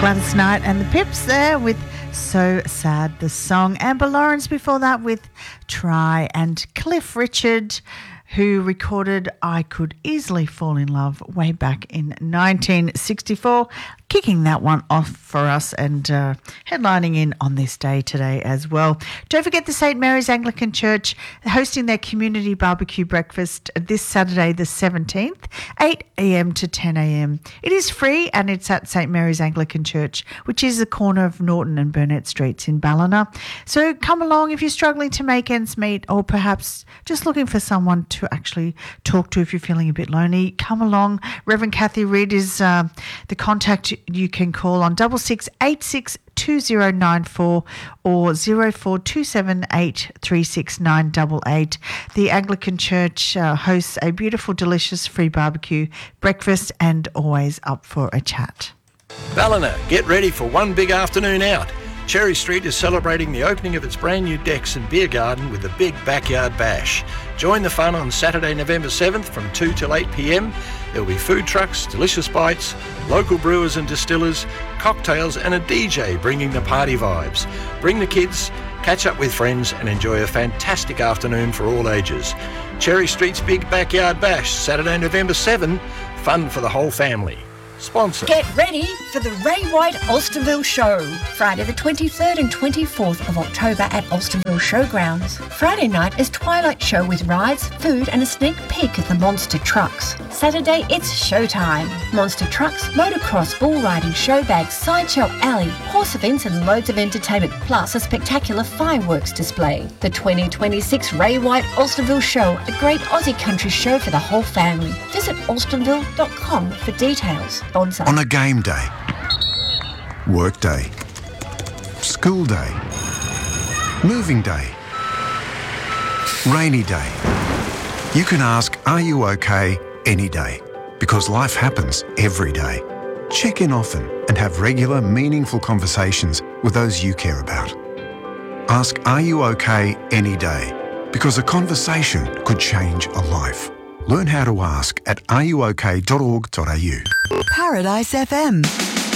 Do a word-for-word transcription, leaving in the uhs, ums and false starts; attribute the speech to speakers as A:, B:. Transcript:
A: Gladys Knight and the Pips there with So Sad, the song. Amber Lawrence before that with Try, and Cliff Richard, who recorded I Could Easily Fall in Love way back in nineteen sixty-four, kicking that one off for us and uh, headlining in on this day today as well. Don't forget the Saint Mary's Anglican Church hosting their community barbecue breakfast this Saturday the seventeenth, eight a.m. to ten a.m. It is free and it's at Saint Mary's Anglican Church, which is the corner of Norton and Burnett Streets in Ballina. So come along if you're struggling to make ends meet, or perhaps just looking for someone to actually talk to if you're feeling a bit lonely. Come along. Reverend Kathy Reid is uh, the contact you can call on double six eight six two zero nine four or zero four two seven eight three six nine eight eight. The Anglican Church uh, hosts a beautiful, delicious free barbecue breakfast and always up for a chat.
B: Ballina, get ready for one big afternoon out. Cherry Street is celebrating the opening of its brand new decks and beer garden with a big backyard bash. Join the fun on Saturday, November seventh from two till eight p.m. There will be food trucks, delicious bites, local brewers and distillers, cocktails and a D J bringing the party vibes. Bring the kids, catch up with friends and enjoy a fantastic afternoon for all ages. Cherry Street's big backyard bash, Saturday, November seventh, fun for the whole family. Sponsor.
C: Get ready for the Ray White Alstonville Show, Friday the twenty-third and twenty-fourth of October at Alstonville Showgrounds. Friday night is Twilight Show with rides, food and a sneak peek at the Monster Trucks. Saturday it's showtime. Monster Trucks, motocross, bull riding, show bags, sideshow alley, horse events and loads of entertainment, plus a spectacular fireworks display. The twenty twenty-six Ray White Alstonville Show, a great Aussie country show for the whole family. Visit alstonville dot com for details. Sponsor.
D: On a game day, work day, school day, moving day, rainy day, you can ask, are you okay, any day? Because life happens every day. Check in often and have regular, meaningful conversations with those you care about. Ask, are you okay, any day? Because a conversation could change a life. Learn how to ask at are you okay dot org dot a u.
E: Paradise F M.